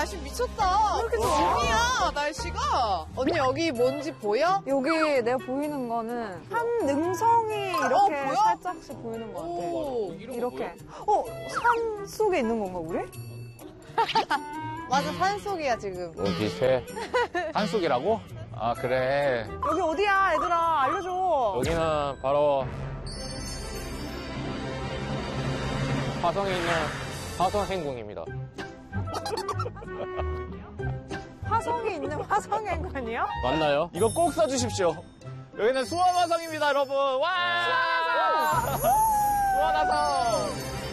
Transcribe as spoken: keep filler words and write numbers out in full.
날씨 미쳤다. 왜 이렇게 좋냐, 날씨가. 언니, 여기 뭔지 보여? 여기 내가 보이는 거는 한 능성이 이렇게 어, 살짝씩 보이는 것 같아. 오, 이렇게. 어, 산 속에 있는 건가, 우리? 맞아, 산속이야, 지금. 뭐 비슷해. 산속이라고? 아, 그래. 여기 어디야, 얘들아? 알려줘. 여기는 바로 화성에 있는 화성 행궁입니다. 화성에 있는 화성행관이요? 맞나요? 이거 꼭 써주십시오. 여기는 수원화성입니다, 여러분. 와! 수원화성! 수원화성!